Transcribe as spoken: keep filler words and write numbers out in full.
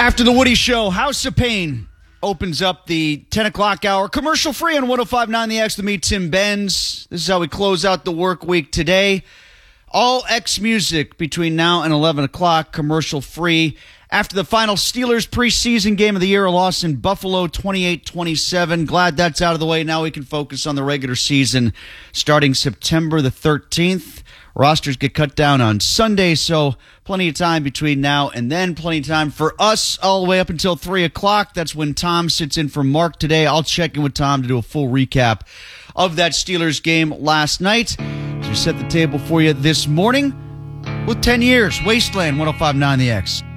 After the Woody Show, House of Pain opens up the ten o'clock hour, commercial free on one oh five point nine The X with me, Tim Benz. This is how we close out the work week today. All X music between now and eleven o'clock, commercial free. After the final Steelers preseason game of the year, a loss in Buffalo, twenty-eight twenty-seven. Glad that's out of the way. Now we can focus on the regular season starting September the thirteenth. Rosters get cut down on Sunday, so plenty of time between now and then. Plenty of time for us all the way up until three o'clock. That's when Tom sits in for Mark today. I'll check in with Tom to do a full recap of that Steelers game last night. As we set the table for you this morning with ten years. Wasteland, one oh five point nine The X.